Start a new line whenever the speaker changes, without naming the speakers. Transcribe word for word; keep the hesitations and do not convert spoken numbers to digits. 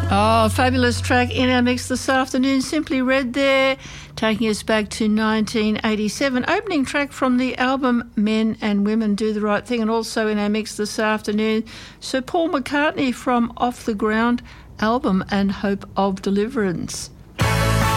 Oh, fabulous track in our mix this afternoon. Simply Red there, taking us back to nineteen eighty-seven. Opening track from the album Men and Women Do the Right Thing. And also in our mix this afternoon, Sir Paul McCartney from Off the Ground album and Hope of Deliverance.